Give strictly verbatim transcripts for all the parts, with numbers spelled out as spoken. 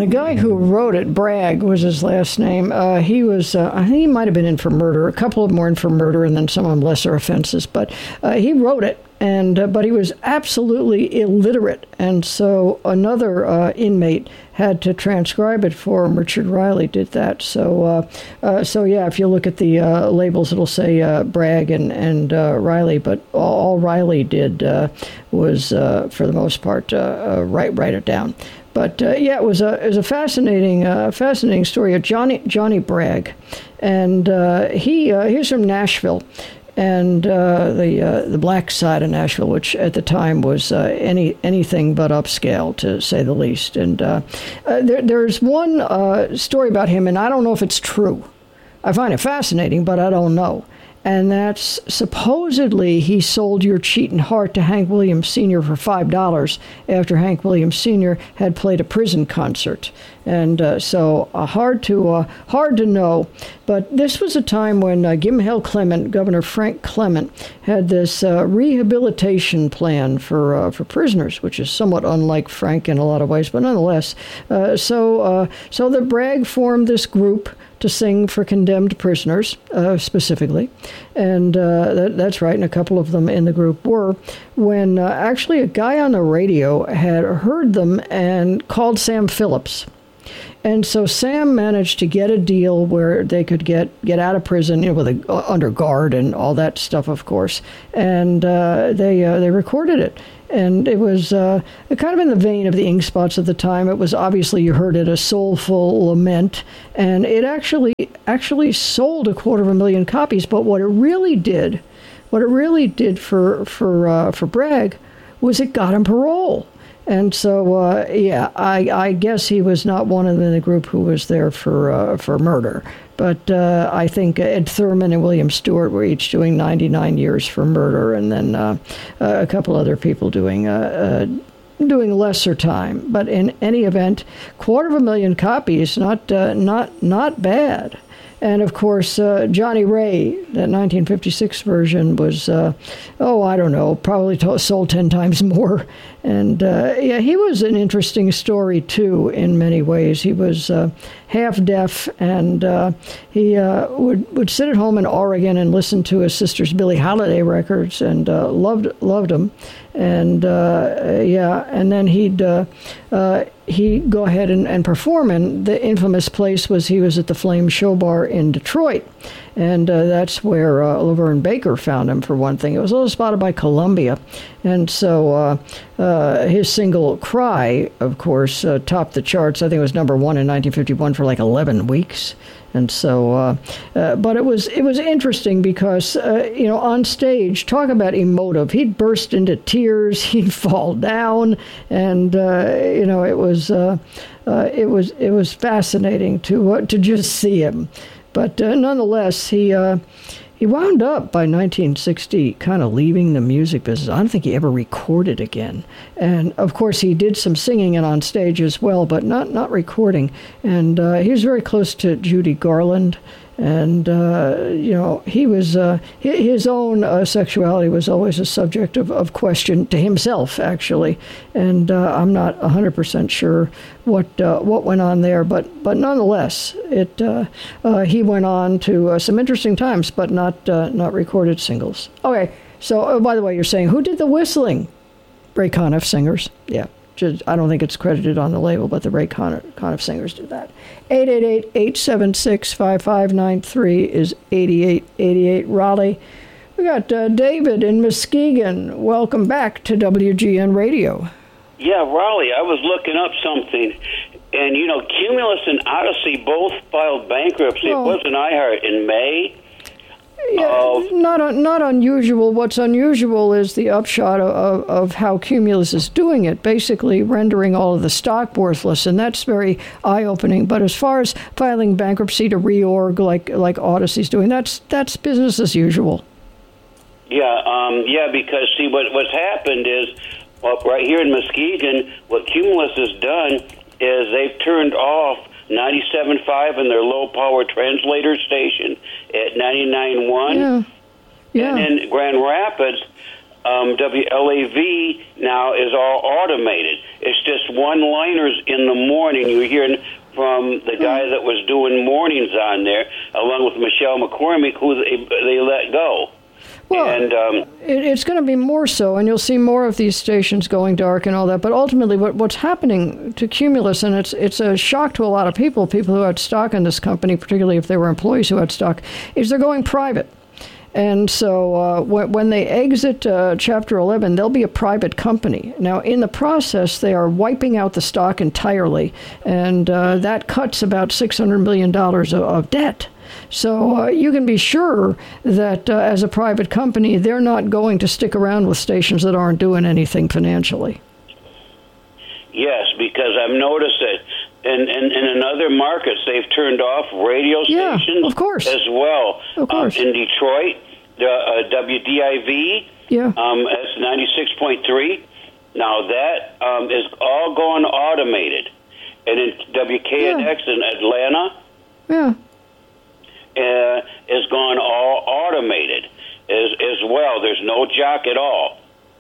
the guy who wrote it, Bragg was his last name. Uh, he was, uh, I think he might have been in for murder. A couple of them were in for murder, and then some of them lesser offenses. But uh, he wrote it, and uh, but he was absolutely illiterate, and so another uh, inmate had to transcribe it for him. Richard Riley did that. So, uh, uh, so yeah, if you look at the uh, labels, it'll say uh, Bragg and and uh, Riley, but all, all Riley did uh, was, uh, for the most part, uh, uh, write write it down. But uh, yeah, it was a it was a fascinating uh, fascinating story of Johnny Johnny Bragg, and uh, he uh, he's from Nashville, and uh, the uh, the black side of Nashville, which at the time was uh, any anything but upscale, to say the least. And uh, uh, there, there's one uh, story about him, and I don't know if it's true. I find it fascinating, but I don't know. And that's supposedly he sold Your Cheatin' Heart to Hank Williams Senior for five dollars after Hank Williams Senior had played a prison concert. And uh, so uh, hard to uh, hard to know. But this was a time when uh, Gimhel Clement, Governor Frank Clement, had this uh, rehabilitation plan for uh, for prisoners, which is somewhat unlike Frank in a lot of ways, but nonetheless. Uh, so uh, so the Bragg formed this group to sing for condemned prisoners, uh, specifically. And uh, that, that's right, and a couple of them in the group were, when uh, actually a guy on the radio had heard them and called Sam Phillips. And so Sam managed to get a deal where they could get, get out of prison, you know, with a, uh, under guard and all that stuff, of course. And uh, they uh, they recorded it. And it was uh, kind of in the vein of the Ink Spots of the time. It was obviously, you heard it, a soulful lament. And it actually actually sold a quarter of a million copies. But what it really did, what it really did for, for, uh, for Bragg was it got him parole. And so, uh, yeah, I, I guess he was not one of the group who was there for uh, for murder. But uh, I think Ed Thurman and William Stewart were each doing ninety-nine years for murder, and then uh, uh, a couple other people doing uh, uh, doing lesser time. But in any event, quarter of a million copies, not uh, not not bad. And, of course, uh, Johnny Ray, that nineteen fifty-six version was, uh, oh, I don't know, probably to- sold ten times more. And, uh, yeah, he was an interesting story, too, in many ways. He was uh, half deaf, and uh, he uh, would, would sit at home in Oregon and listen to his sister's Billie Holiday records, and uh, loved loved them. And, uh, yeah, and then he'd... Uh, uh, he'd go ahead and, and perform, and the infamous place was he was at the Flame Show Bar in Detroit, and uh, that's where uh, Laverne Baker found him, for one thing. It was a little spotted by Columbia, and so uh, uh, his single Cry, of course, uh, topped the charts. I think it was number one in nineteen fifty-one for like eleven weeks. And so, uh, uh, but it was it was interesting because, uh, you know, on stage, talk about emotive. He'd burst into tears, he'd fall down, and uh, you know, it was uh, uh, it was it was fascinating to uh, to just see him. But uh, nonetheless, he uh, he wound up by nineteen sixty kind of leaving the music business. I don't think he ever recorded again. And of course, he did some singing and on stage as well, but not not recording. And uh, he was very close to Judy Garland. And, uh, you know, he was, uh, his own uh, sexuality was always a subject of, of question to himself, actually. And uh, I'm not one hundred percent sure what uh, what went on there. But, but nonetheless, it uh, uh, he went on to uh, some interesting times, but not uh, not recorded singles. Okay, so, oh, by the way, you're saying, who did the whistling? Ray Conniff Singers, yeah. I don't think it's credited on the label, but the Ray Conniff, Conniff Singers did that. eight eight eight, eight seven six, five five nine three is eighty-eight eighty-eight. Raleigh. We got uh, David in Muskegon. Welcome back to W G N Radio. Yeah, Raleigh, I was looking up something, and, you know, Cumulus and Odyssey both filed bankruptcy. Oh. It wasn't iHeart in May. Yeah, uh, not un, not unusual. What's unusual is the upshot of, of how Cumulus is doing it, basically rendering all of the stock worthless, and that's very eye-opening. But as far as filing bankruptcy to reorg, like like Odyssey's doing, that's that's business as usual. Yeah, um, yeah, because see what what's happened is, well, right here in Muskegon, what Cumulus has done is they've turned off ninety-seven point five in their low-power translator station at ninety-nine point one. Yeah. Yeah. And in Grand Rapids, um, W L A V now is all automated. It's just one-liners in the morning. You're hearing from the guy that was doing mornings on there, along with Michelle McCormick, who they, they let go. Well, and, um, it, it's going to be more so, and you'll see more of these stations going dark and all that. But ultimately, what, what's happening to Cumulus, and it's it's a shock to a lot of people, people who had stock in this company, particularly if they were employees who had stock, is they're going private. And so uh, when, when they exit uh, Chapter eleven, they'll be a private company. Now, in the process, they are wiping out the stock entirely, and uh, that cuts about six hundred million dollars of, of debt. So uh, you can be sure that uh, as a private company, they're not going to stick around with stations that aren't doing anything financially. Yes, because I've noticed that in, in, in other markets, they've turned off radio yeah, stations of course. as well. Of course. Um, in Detroit, the uh, W D I V, yeah. um, that's ninety-six point three. Now that um, is all going automated. And in W K N X yeah. in Atlanta, yeah. Uh, is gone all automated as as well. There's no jock at all,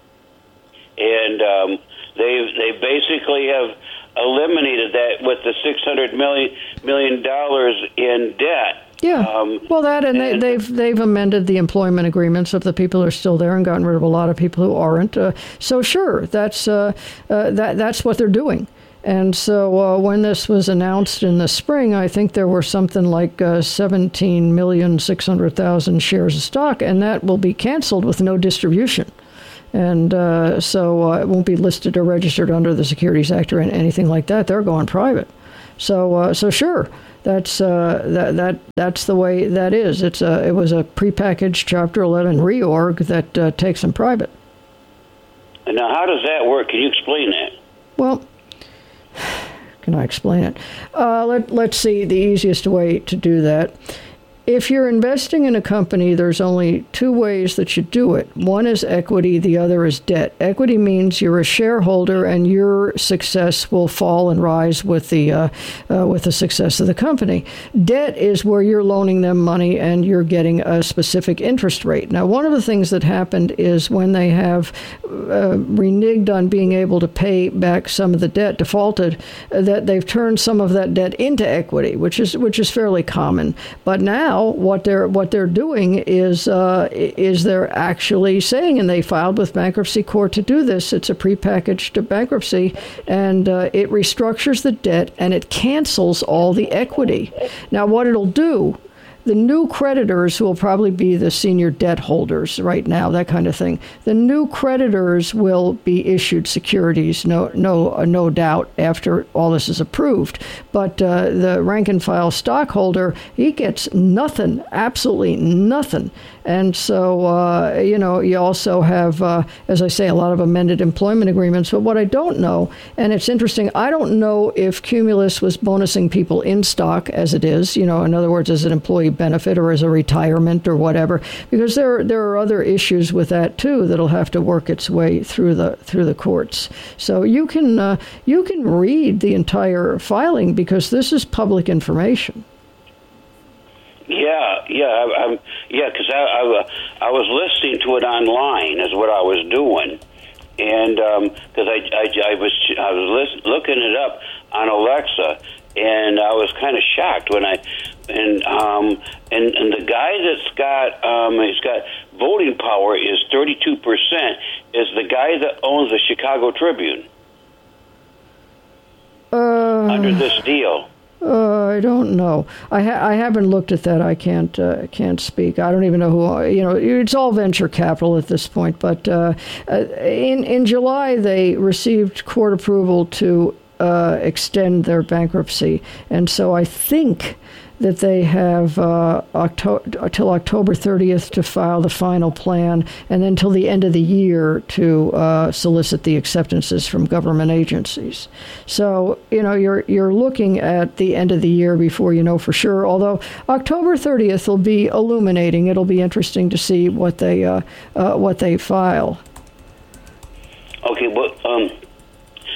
and um, they they basically have eliminated that with the six hundred million million dollars in debt. Yeah. Um, well, that and, and they, they've they've amended the employment agreements of the people who are still there and gotten rid of a lot of people who aren't. Uh, so sure, that's uh, uh, that that's what they're doing. And so uh, when this was announced in the spring, I think there were something like uh, seventeen million six hundred thousand shares of stock, and that will be canceled with no distribution. And uh, so uh, it won't be listed or registered under the Securities Act or anything like that. They're going private. So uh, so sure, that's uh, that that that's the way that is. It's a it was a prepackaged Chapter eleven reorg that uh, takes them private. And now, how does that work? Can you explain that? Well. Can I explain it? Uh, let, let's see the easiest way to do that. If you're investing in a company, there's only two ways that you do it. One is equity, the other is debt. Equity means you're a shareholder and your success will fall and rise with the uh, uh, with the success of the company. Debt is where you're loaning them money and you're getting a specific interest rate. Now, one of the things that happened is when they have uh, reneged on being able to pay back some of the debt, defaulted, uh, that they've turned some of that debt into equity, which is which is fairly common. But now what they're what they're doing is uh, is they're actually saying, and they filed with bankruptcy court to do this. It's a prepackaged bankruptcy, and uh, it restructures the debt and it cancels all the equity. Now, what it'll do. The new creditors, who will probably be the senior debt holders right now, that kind of thing, the new creditors will be issued securities, no no, uh, no doubt, after all this is approved. But uh, the rank and file stockholder, he gets nothing, absolutely nothing. And so, uh, you know, you also have, uh, as I say, a lot of amended employment agreements. But what I don't know, and it's interesting, I don't know if Cumulus was bonusing people in stock as it is, you know, in other words, as an employee benefit or as a retirement or whatever, because there there are other issues with that too that'll have to work its way through the through the courts. So you can uh, you can read the entire filing because this is public information. Yeah, yeah, I, I'm, yeah, because I, I, I was listening to it online, is what I was doing, and because um, I, I, I was I was list, looking it up on Alexa, and I was kind of shocked when I and um and and the guy that's got um he's got voting power is thirty-two percent is the guy that owns the Chicago Tribune uh, under this deal. Uh, I don't know. I ha- I haven't looked at that. I can't uh, can't speak. I don't even know who. You know, it's all venture capital at this point. But uh, in in July, they received court approval to uh, extend their bankruptcy, and so I think that they have uh, October, till October thirtieth to file the final plan, and then till the end of the year to uh, solicit the acceptances from government agencies. So, you know, you're you're looking at the end of the year before you know for sure, although October thirtieth will be illuminating. It'll be interesting to see what they uh, uh, what they file. Okay, well, um,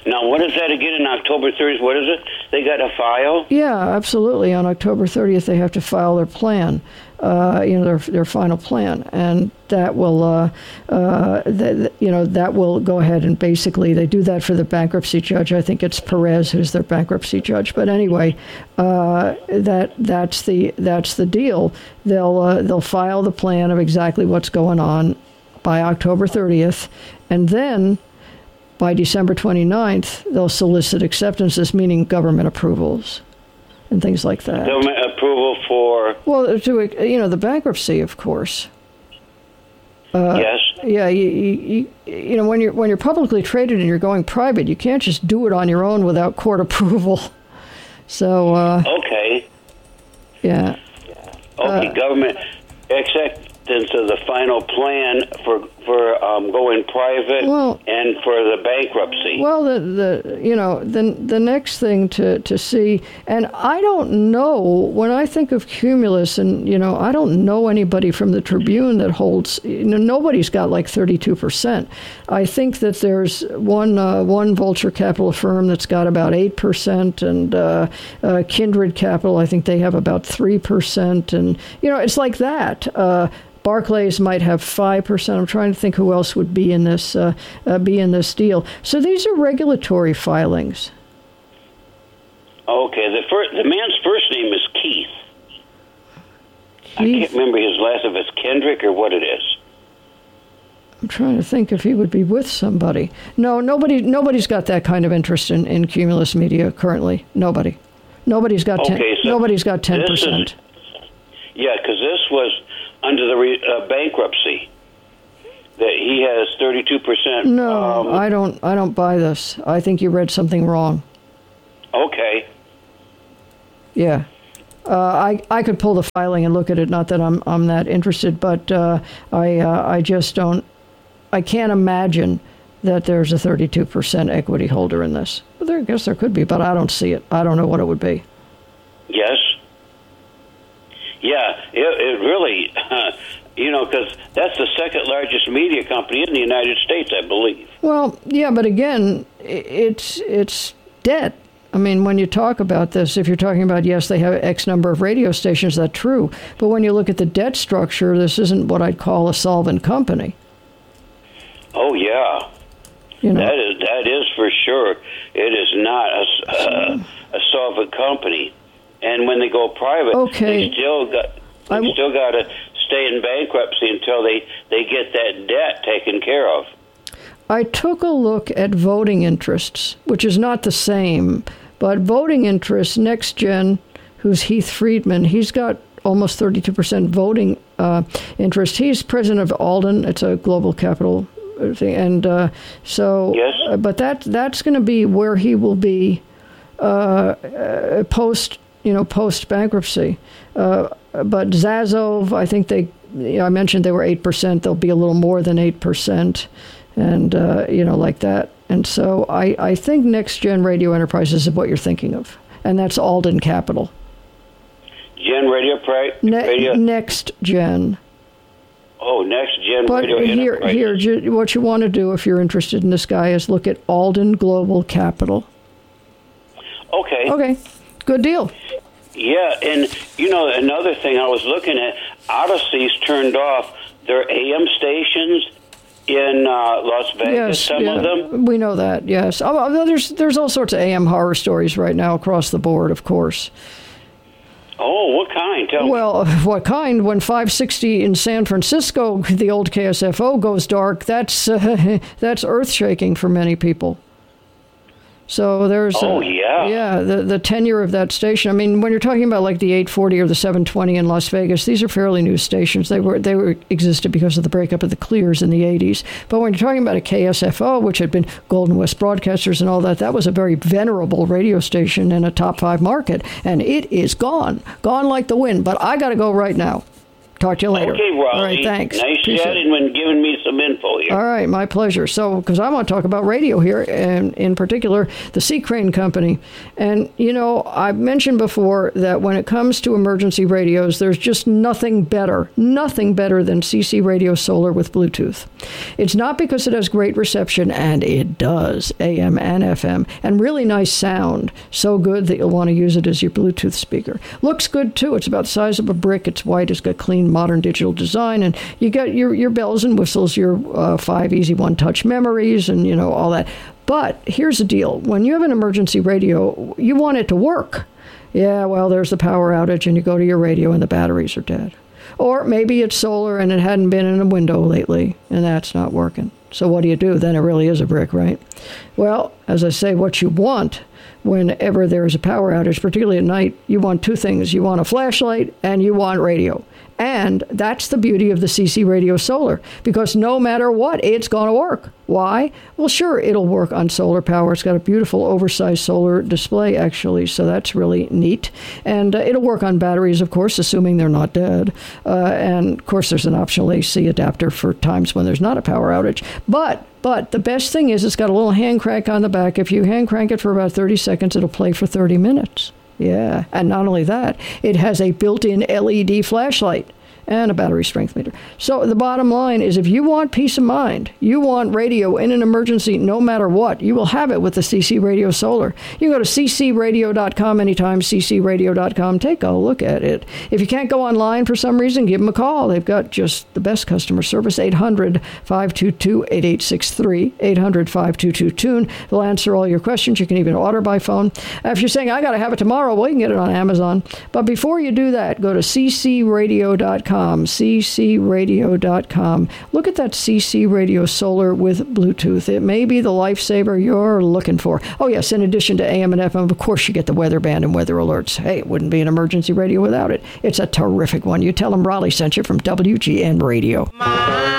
Now, what is that again in October thirtieth? What is it? They got to file? Yeah, absolutely. On October thirtieth, they have to file their plan, uh, you know, their their final plan, and that will, uh, uh, th- you know, that will go ahead and basically they do that for the bankruptcy judge. I think it's Perez who's their bankruptcy judge. But anyway, uh, that that's the that's the deal. They'll uh, they'll file the plan of exactly what's going on by October thirtieth, and then by December twenty-ninth, they'll solicit acceptances, meaning government approvals and things like that. Government approval for? Well, to, you know, the bankruptcy, of course. Uh, yes. Yeah, you, you, you know, when you're when you're publicly traded and you're going private, you can't just do it on your own without court approval. So. Uh, okay. Yeah. Okay, uh, government acceptance of the final plan for for um, going private well, and for the bankruptcy. Well, the the you know the the next thing to, to see, and I don't know when I think of Cumulus, and you know I don't know anybody from the Tribune that holds. You know, nobody's got like thirty-two percent. I think that there's one uh, one Vulture Capital firm that's got about eight percent, and uh, uh, Kindred Capital, I think they have about three percent, and you know it's like that. Uh, Barclays might have five percent. I'm trying to think who else would be in this uh, uh, be in this deal. So these are regulatory filings. Okay, the first, the man's first name is Keith. Keith. I can't remember his last name. If it's Kendrick or what it is. I'm trying to think if he would be with somebody. No, nobody. Nobody's got that kind of interest in, in Cumulus Media currently. Nobody. Nobody's got ten. Okay, so nobody's got ten percent. Yeah, because this was under the re, uh, bankruptcy that he has thirty-two percent. No, um, I don't. I don't buy this. I think you read something wrong. Okay. Yeah, uh, I I could pull the filing and look at it. Not that I'm I'm that interested, but uh, I uh, I just don't. I can't imagine that there's a thirty-two percent equity holder in this. Well, there, I guess there could be, but I don't see it. I don't know what it would be. Yes. Yeah, it, it really, uh, you know, because that's the second largest media company in the United States, I believe. Well, yeah, but again, it's it's debt. I mean, when you talk about this, if you're talking about, yes, they have X number of radio stations, that's true. But when you look at the debt structure, this isn't what I'd call a solvent company. Oh, yeah. You know, that is that is for sure. It is not a, uh, a solvent company. And when they go private, okay. they still got they w- still got to stay in bankruptcy until they, they get that debt taken care of. I took a look at voting interests, which is not the same, but voting interests, NextGen, who's Heath Friedman, he's got almost thirty-two percent voting uh, interest. He's president of Alden. It's a global capital thing. And uh, so, yes. uh, but that that's going to be where he will be uh, uh, post you know, post-bankruptcy. Uh, but Zazov, I think they, you know, I mentioned they were eight percent. They'll be a little more than eight percent, and, uh, you know, like that. And so I, I think Next Gen Radio Enterprises is what you're thinking of, and that's Alden Capital. Gen Radio, pri- ne- radio? Next Gen. Oh, Next Gen but Radio here, Enterprises. Here, what you want to do if you're interested in this guy is look at Alden Global Capital. Okay. Okay. Good deal. Yeah, and, you know, another thing I was looking at, Odyssey's turned off their A M stations in uh, Las Vegas, yes, some yeah, of them. We know that, yes. Oh, there's, there's all sorts of A M horror stories right now across the board, of course. Oh, what kind? Tell well, me. What kind? When five sixty in San Francisco, the old K S F O, goes dark, that's, uh, that's earth-shaking for many people. So there's oh uh, yeah yeah the the tenure of that station. I mean, when you're talking about like the eight forty or the seven twenty in Las Vegas, these are fairly new stations. They were they were existed because of the breakup of the Clears in the eighties. But when you're talking about a K S F O, which had been Golden West Broadcasters and all that, that was a very venerable radio station in a top five market, and it is gone, gone like the wind. But I got to go right now. Talk to you later. Okay, Raleigh. All right, thanks. Nice Appreciate chatting and giving me some info here. All right, my pleasure. So, because I want to talk about radio here, and in particular, the C. Crane Company. And, you know, I've mentioned before that when it comes to emergency radios, there's just nothing better, nothing better than C C Radio Solar with Bluetooth. It's not because it has great reception, and it does, A M and F M, and really nice sound, so good that you'll want to use it as your Bluetooth speaker. Looks good, too. It's about the size of a brick. It's white. It's got clean, modern digital design, and you got your, your bells and whistles, your uh, five easy one-touch memories, and, you know, all that. But here's the deal. When you have an emergency radio, you want it to work. Yeah, well, there's the power outage, and you go to your radio, and the batteries are dead. Or maybe it's solar, and it hadn't been in a window lately, and that's not working. So what do you do? Then it really is a brick, right? Well, as I say, what you want whenever there is a power outage, particularly at night, you want two things. You want a flashlight, and you want radio. And that's the beauty of the C C Radio Solar, because no matter what, it's going to work. Why? Well, sure, it'll work on solar power. It's got a beautiful oversized solar display, actually, so that's really neat. And uh, it'll work on batteries, of course, assuming they're not dead. Uh, and, of course, there's an optional A C adapter for times when there's not a power outage. But But the best thing is it's got a little hand crank on the back. If you hand crank it for about thirty seconds, it'll play for thirty minutes. Yeah, and not only that, it has a built-in L E D flashlight and a battery strength meter. So the bottom line is if you want peace of mind, you want radio in an emergency no matter what, you will have it with the C C Radio Solar. You can go to c c radio dot com anytime, c c radio dot com. Take a look at it. If you can't go online for some reason, give them a call. They've got just the best customer service, eight hundred, five two two, eight eight six three, eight hundred, five two two, tune. They'll answer all your questions. You can even order by phone. If you're saying, I got to have it tomorrow, well, you can get it on Amazon. But before you do that, go to c c radio dot com. c c radio dot com. Look at that C C Radio Solar with Bluetooth. It may be the lifesaver you're looking for. Oh, yes, in addition to A M and F M, of course, you get the weather band and weather alerts. Hey, it wouldn't be an emergency radio without it. It's a terrific one. You tell them Raleigh sent you from W G N Radio.